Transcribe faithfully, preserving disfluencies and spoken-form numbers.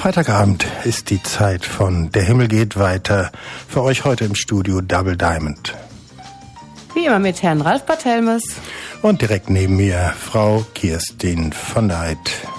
Freitagabend ist die Zeit von Der Himmel geht weiter. Für euch heute im Studio Double Diamond. Wie immer mit Herrn Ralf Barthelmes. Und direkt neben mir Frau Kirstin von der Heid.